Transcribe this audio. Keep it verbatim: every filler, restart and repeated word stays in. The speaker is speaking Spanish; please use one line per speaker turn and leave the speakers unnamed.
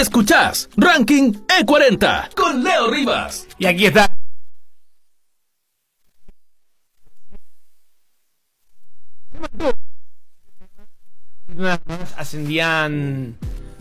Escuchás Ranking E cuarenta con Leo Rivas.
Y aquí está. Ascendían